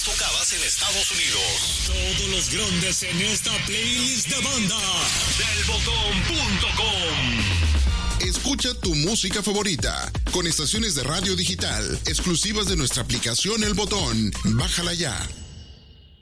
tocadas en Estados Unidos. Todos los grandes en esta playlist de banda. Delbotón.com. Escucha tu música favorita con estaciones de radio digital exclusivas de nuestra aplicación El Botón. Bájala ya.